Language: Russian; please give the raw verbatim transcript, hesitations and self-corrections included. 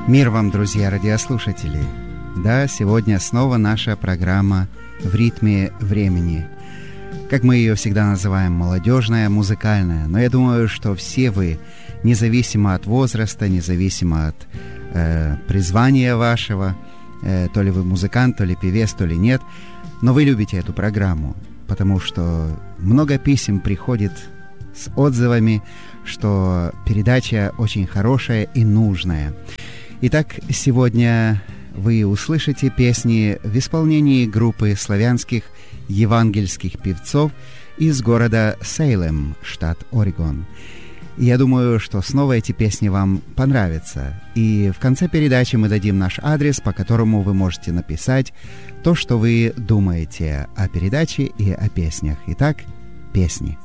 Мир вам, друзья радиослушатели! Да, сегодня снова наша программа «В ритме времени». Как мы ее всегда называем, молодежная, музыкальная. Но я думаю, что все вы, независимо от возраста, независимо от э, призвания вашего, э, то ли вы музыкант, то ли певец, то ли нет, но вы любите эту программу, потому что много писем приходит с отзывами, что передача очень хорошая и нужная. Итак, сегодня вы услышите песни в исполнении группы славянских евангельских певцов из города Сейлем, штат Орегон. Я думаю, что снова эти песни вам понравятся. И в конце передачи мы дадим наш адрес, по которому вы можете написать то, что вы думаете о передаче и о песнях. Итак, песни.